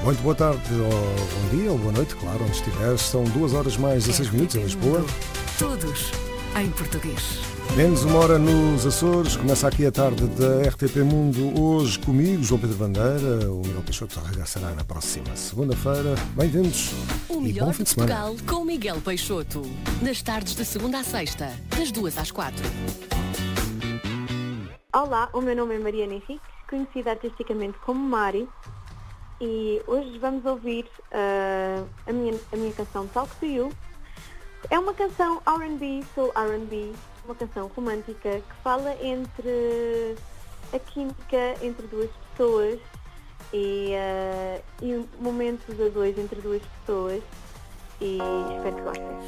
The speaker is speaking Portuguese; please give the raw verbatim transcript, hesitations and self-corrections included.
Muito boa tarde, ou bom dia ou boa noite, claro, onde estiveres. São duas horas mais dezasseis minutos em Lisboa. Todos em português. Menos uma hora nos Açores. Começa aqui a tarde da R T P Mundo. Hoje comigo, João Pedro Bandeira. O Miguel Peixoto regressará na próxima segunda-feira. Bem-vindos O e melhor bom de fim de semana. Portugal com Miguel Peixoto. Nas tardes de segunda à sexta, das duas às quatro. Olá, o meu nome é Mariana Henrique, conhecida artisticamente como Mari, e hoje vamos ouvir uh, a, minha, a minha canção Talk to You. É uma canção R and B, soul R and B, uma canção romântica que fala entre a química entre duas pessoas e, uh, e momentos a dois entre duas pessoas, e espero que gostem.